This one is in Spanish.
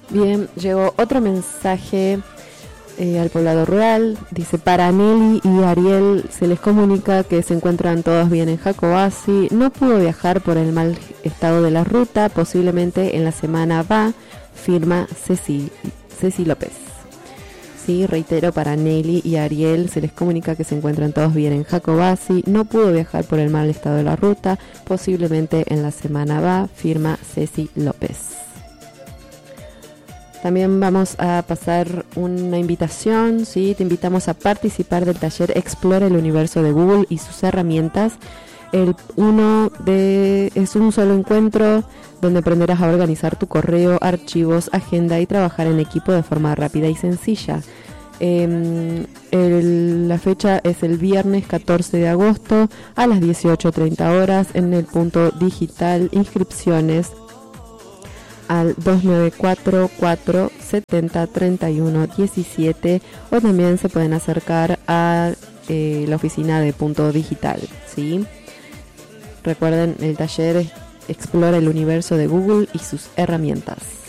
Bien, llegó otro mensaje al poblado rural. Dice: para Nelly y Ariel se les comunica que se encuentran todos bien en Jacobasi. No pudo viajar por el mal estado de la ruta, posiblemente en la semana va, firma Ceci López. Sí, reitero, para Nelly y Ariel se les comunica que se encuentran todos bien en Jacobasi. No pudo viajar por el mal estado de la ruta, posiblemente en la semana va, firma Ceci López. También vamos a pasar una invitación, ¿sí? Te invitamos a participar del taller Explora el universo de Google y sus herramientas. Es un solo encuentro donde aprenderás a organizar tu correo, archivos, agenda y trabajar en equipo de forma rápida y sencilla. La fecha es el viernes 14 de agosto a las 18:30 horas en el punto digital. Inscripciones al 2944-7031-17, o también se pueden acercar a la oficina de Punto Digital, ¿sí? Recuerden, el taller Explora el universo de Google y sus herramientas.